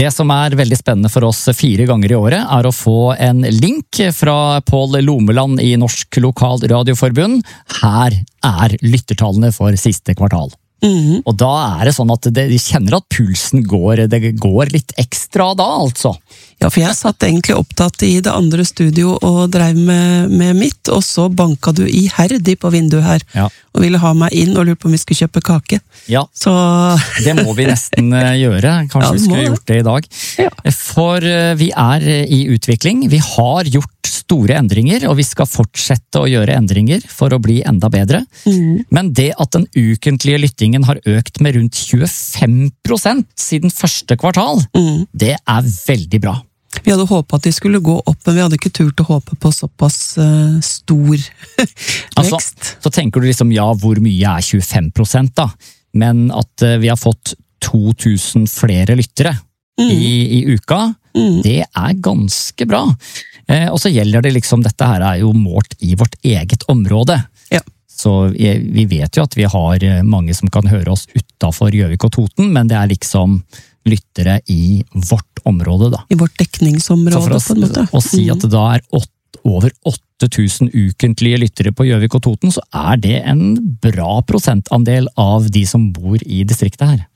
Det som veldig spennende for oss 4 ganger i året å få en link fra Pål Lomeland i Norsk Lokal Radioforbund. Her lyttertallene for siste kvartal. Og da det sånn at de kjenner at pulsen det går litt ekstra da, altså. Ja, for jeg satt egentlig opptatt i det andre studio og drev med mitt, og så banka du iherdig på vinduet her, og ville ha meg inn og lurte på om vi skulle kjøpe kake. Ja, så det må vi nesten gjøre. Kanskje vi skulle gjort det i dag. Ja. For vi i utvikling. Vi har gjort store endringer, og vi skal fortsette å gjøre endringer for å bli enda bedre. Men det at den ukentlige lyttingen har økt med rundt 25% siden første kvartal, det veldig bra. Vi hadde håpet at de skulle gå opp, men vi hadde ikke turt å håpe på såpass stor vekst. Altså, så tenker du liksom, hvor mye 25% da? Men at vi har fått 2000 flere lyttere i uka, det ganske bra. Og så gjelder det liksom, dette her jo målt i vårt eget område. Ja. Så vi vet jo at vi har mange som kan høre oss utenfor Gjøvik og Toten, men det liksom lyttere i vårt område da. I vårt dekningsområde på en måte. Å si at det da over 8000 ukentlige lyttere på Gjøvik og Toten, så det en bra prosentandel av de som bor i distriktet her.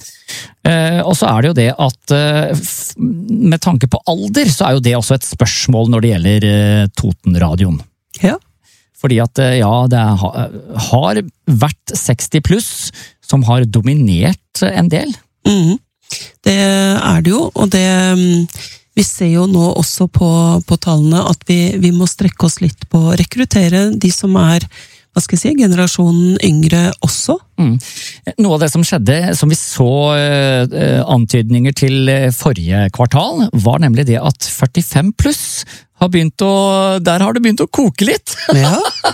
Og så det jo det at med tanke på alder, så jo det også et spørsmål når det gjelder Totenradioen. Ja. Fordi at det har vært 60 pluss som har dominert en del. Det det jo, og vi ser jo nå også på tallene at vi må strekke oss litt på å rekruttere de som hva skal jeg si, generasjonen yngre også. Noe av det som skjedde, som vi så antydninger til forrige kvartal, var nemlig det at 45 pluss der har det begynt å koke litt. Ja.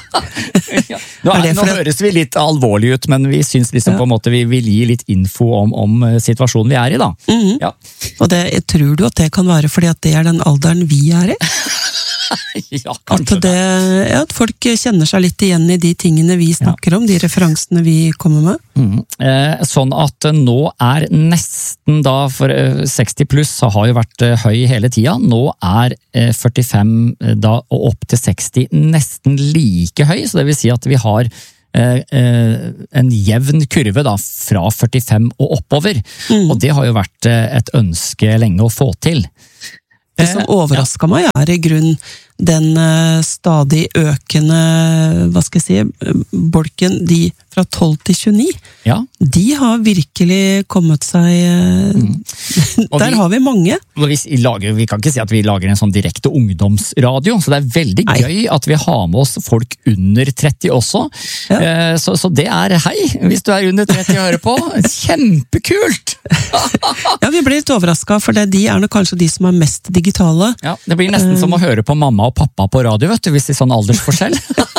Nå høres vi litt alvorlig ut, men vi synes liksom på en måte vi vil gi litt info om situasjonen vi i da. Ja. Og tror du at det kan være fordi at det den alderen vi i? Ja, kanskje at folk kjenner seg litt igjen i de tingene vi snakker om, de referansene vi kommer med. Sånn at nå nesten da, for 60 pluss har jo vært høy hele tida, nå 45 da, og opp til 60 nesten like høy, så det vil si at vi har en jevn kurve da, fra 45 og oppover, og det har jo vært et ønske lenge å få til. Det som overrasket meg i grunn den stadig økende, hva skal jeg si, bolken, de fra 12 til 29, de har virkelig kommet seg, der har vi mange. Vi kan ikke si at vi lager en sånn direkte ungdomsradio, så det veldig gøy at vi har med oss folk under 30 også, så det hei, hvis du under 30 og hører på, kjempekult! Ja, vi blir litt overrasket, for de nok kanskje de som mest digitale. Ja, det blir nesten som å høre på mamma og pappa på radio, vet du, hvis det sånn aldersforskjell.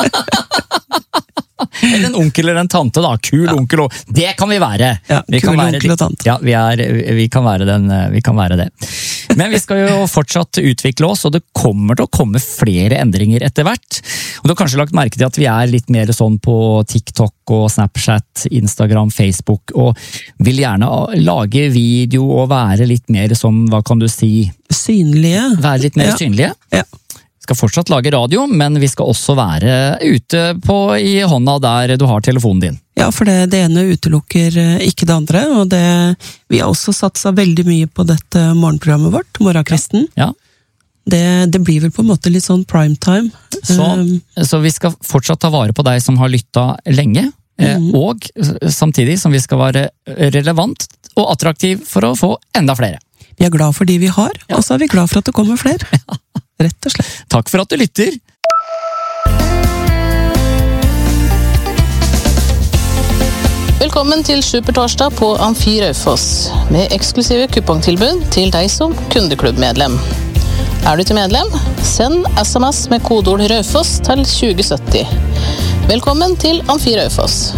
Eller en onkel eller en tante da, kul onkel, det kan vi være. Ja, kul onkel og tante. Ja, vi kan være det. Men vi skal jo fortsatt utvikle oss, og det kommer til å komme flere endringer etter hvert. Og du har kanskje lagt merke til at vi litt mer sånn på TikTok og Snapchat, Instagram, Facebook, og vil gjerne lage video og være litt mer sånn, hva kan du si? Synlige. Være litt mer synlige. Ja. Skal fortsatt lage radio, men vi skal også være ute i hånda der du har telefonen din. Ja, for det ene utelukker ikke det andre, og vi har også satset veldig mye på dette morgenprogrammet vårt, Morgenkristen. Ja. Det blir vel på en måte litt sånn primetime. Så vi skal fortsatt ta vare på deg som har lyttet lenge, og samtidig som vi skal være relevant og attraktiv for å få enda flere. Vi glad for de vi har, og så vi glad for at det kommer flere. Rett og slett. Takk for at du lytter. Velkommen til Supertorsdag på Amfi Raufoss, med eksklusive kupongtilbud til deg som kundeklubbmedlem. Du ikke medlem? Send SMS med kodeord Raufoss til 2070. Velkommen til Amfi Raufoss.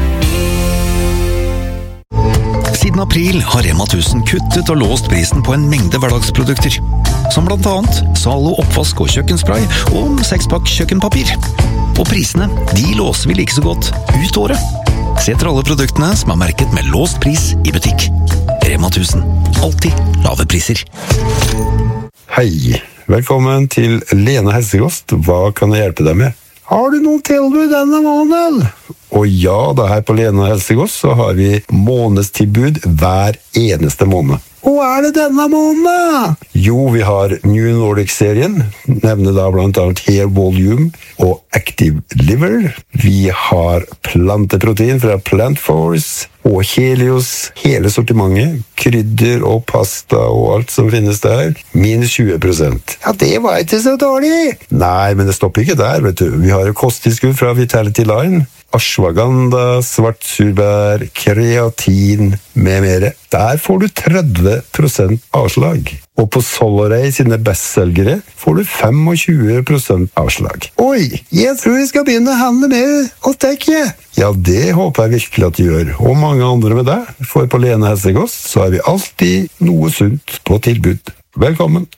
Siden april har Rema 1000 kuttet og låst prisen på en mengde hverdagsprodukter, som blant annet Zalo oppvask og kjøkkenspray og 6-pakk kjøkkenpapir. Og prisene, de låser vi like så godt ut året. Se etter alle produktene som er merket med låst pris i butikk. Rema 1000. Alltid lave priser. Hei, velkommen til Lena Helsekost. Hva kan jeg hjelpe deg med? Har du noen tilbud denne måneden? Og ja, da her på Lena Helsekost så har vi månedstilbud hver eneste måned. Og er det denne måneden? Jo, vi har New Nordic-serien, nevner da blant annet Hair Volume og Active Liver. Vi har planteprotein fra Plant Force og Helios, hele sortimentet, krydder og pasta og alt som finnes der, minus 20%. Ja, det var ikke så dårlig! Nei, men det stopper ikke der, vet du. Vi har jo kosttilskudd fra Vitality Line, ashwagandha, svartsurbær, kreatin med mere. Der får du 30% avslag. Og på Solaray sine bestselgere får du 25% avslag. Oi, jeg tror jeg skal begynne å handle med hos deg. Ja, det håper jeg virkelig at du gjør. Og mange andre med deg. For på Lena Helsekost så har vi alltid noe sunt på tilbud. Velkommen!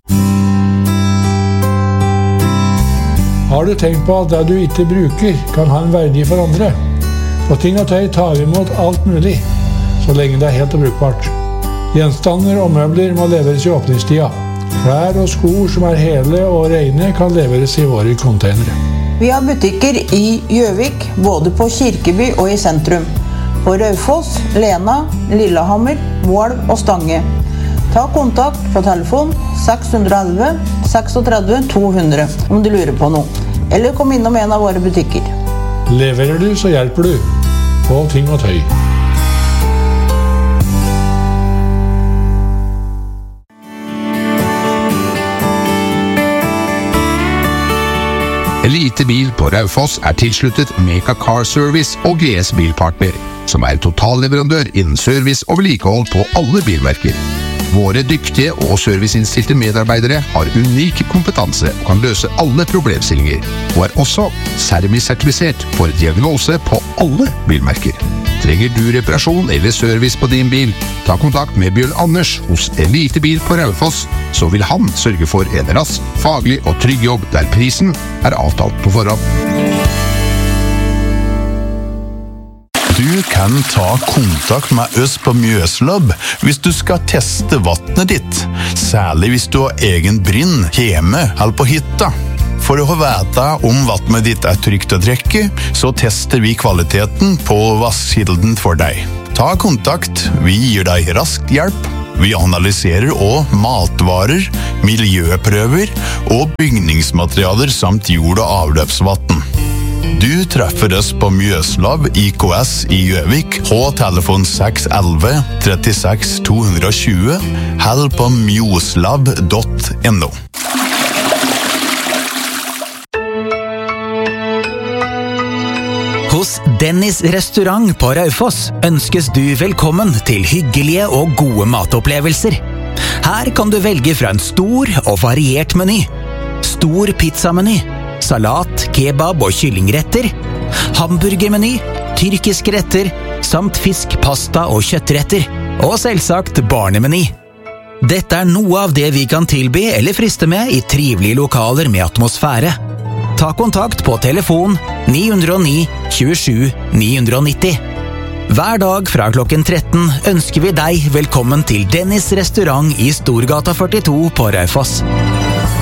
Har du tenkt på at det du ikke bruker kan ha en verdi for andre? På Ting og Tøy tar vi imot alt mulig, så lenge det er helt og brukbart. Gjenstander og møbler må leveres i åpningstida. Klær og sko som er hele og rene kan leveres i våre containere. Vi har butikker i Gjøvik, både på Kirkeby og i sentrum. På Raufoss, Lena, Lillehammer, Mål og Stange. Ta kontakt på telefon 611 36 200 om du lurer på noe. Eller kom innom en av våre butikker. Leverer du, så hjelper du. På Ting og Tøy. Elite Bil på Raufoss er tilsluttet Meka Car Service og GS Bilpartner, som er totalleverandør innen service og vedlikehold på alle bilmerker. Våre dyktige og serviceinnstilte medarbeidere har unik kompetanse og kan løse alle problemstillinger, og er også Sermi-sertifisert for diagnose på alle bilmerker. Trenger du reparasjon eller service på din bil? Ta kontakt med Bjørn Anders hos Elite Bil på Raufoss, så vil han sørge for en rask, faglig og trygg jobb der prisen er avtalt på forhånd. Du kan ta kontakt med oss på Mjøslab hvis du skal teste vattnet ditt, særlig hvis du har egen brinn hjemme eller på hytta. For å vite om vattnet ditt er trygt å drikke, så tester vi kvaliteten på vasskilden for deg. Ta kontakt, vi gir deg rask hjelp. Vi analyserer også matvarer, miljøprøver og bygningsmaterialer samt jord- og avløpsvatten. Du treffer oss på Mjøslab IKS i Gjøvik på telefon 611 36 220 eller på mjoslab.no. Hos Dennis restaurant på Raufoss ønskes du velkommen til hyggelige og gode matopplevelser. Her kan du velge fra en stor og variert meny. Stor pizzameny, salat, kebab og kyllingretter, hamburgermeny, tyrkiske retter, samt fisk, pasta og kjøttretter, og selvsagt barnemeny. Dette er noe av det vi kan tilby eller friste med i trivelige lokaler med atmosfære. Ta kontakt på telefon 909 27 990. Hver dag fra klokken 13 ønsker vi deg velkommen til Dennis restaurant i Storgata 42 på Raufoss.